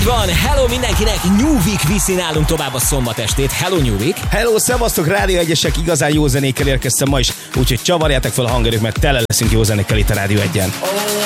Így van, hello mindenkinek, New Week viszi nálunk tovább a szombat estét. Hello New Week. Hello, szevasztok, Rádió Egyesek, igazán jó zenékkel érkeztem ma is, úgyhogy csavarjátok fel a hangerők, mert tele leszünk jó zenékkel itt a Rádió Egyen.